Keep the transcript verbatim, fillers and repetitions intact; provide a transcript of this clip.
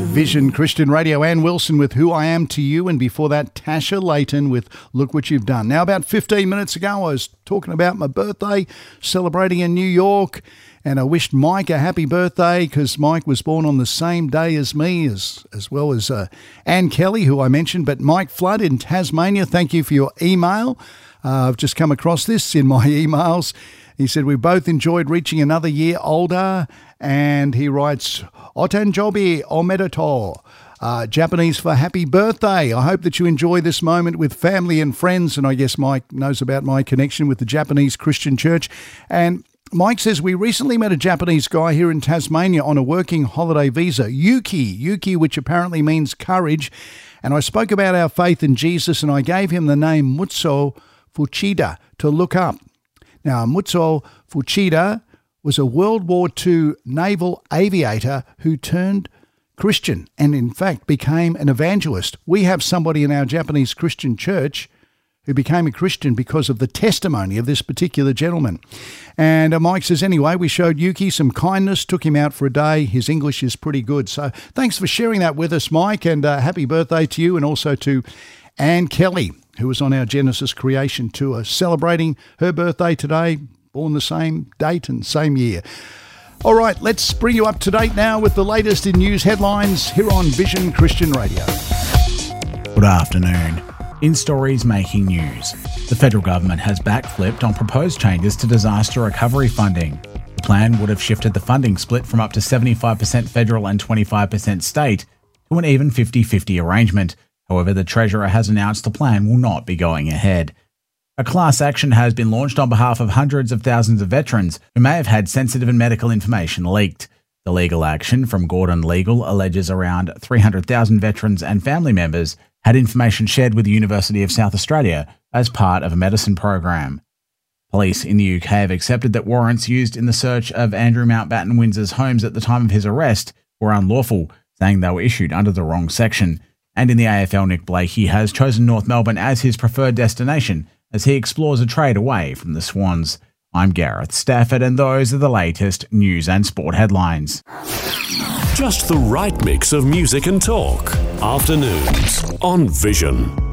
Vision Christian Radio. Ann Wilson with Who I Am to You, and before that, Tasha Layton with Look What You've Done. Now, about fifteen minutes ago, I was talking about my birthday, celebrating in New York, and I wished Mike a happy birthday because Mike was born on the same day as me, as, as well as uh, Ann Kelly, who I mentioned. But Mike Flood in Tasmania, thank you for your email. Uh, I've just come across this in my emails. He said, we both enjoyed reaching another year older, and he writes, Otanjobi omedetou, uh, Japanese for happy birthday. I hope that you enjoy this moment with family and friends, and I guess Mike knows about my connection with the Japanese Christian Church. And Mike says, we recently met a Japanese guy here in Tasmania on a working holiday visa, Yuki, Yuki, which apparently means courage, and I spoke about our faith in Jesus, and I gave him the name Mutsuo Fuchida to look up. Now, Mutsuo Fuchida was a World War Two naval aviator who turned Christian and, in fact, became an evangelist. We have somebody in our Japanese Christian church who became a Christian because of the testimony of this particular gentleman. And uh, Mike says, anyway, we showed Yuki some kindness, took him out for a day. His English is pretty good. So thanks for sharing that with us, Mike, and uh, happy birthday to you, and also to Ann Kelly, who was on our Genesis Creation Tour, celebrating her birthday today, born the same date and same year. All right, let's bring you up to date now with the latest in news headlines here on Vision Christian Radio. Good afternoon. In stories making news, the federal government has backflipped on proposed changes to disaster recovery funding. The plan would have shifted the funding split from up to seventy-five percent federal and twenty-five percent state to an even fifty-fifty arrangement. However, the Treasurer has announced the plan will not be going ahead. A class action has been launched on behalf of hundreds of thousands of veterans who may have had sensitive and medical information leaked. The legal action from Gordon Legal alleges around three hundred thousand veterans and family members had information shared with the University of South Australia as part of a medicine program. Police in the U K have accepted that warrants used in the search of Andrew Mountbatten Windsor's homes at the time of his arrest were unlawful, saying they were issued under the wrong section. And in the A F L, Nick Blakey has chosen North Melbourne as his preferred destination as he explores a trade away from the Swans. I'm Gareth Stafford, and those are the latest news and sport headlines. Just the right mix of music and talk. Afternoons on Vision.